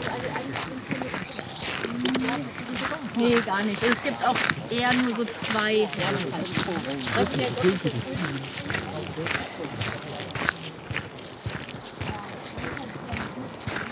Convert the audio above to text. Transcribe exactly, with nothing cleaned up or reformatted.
Nee, gar nicht. Es gibt auch eher nur so zwei. Ja, das ist halt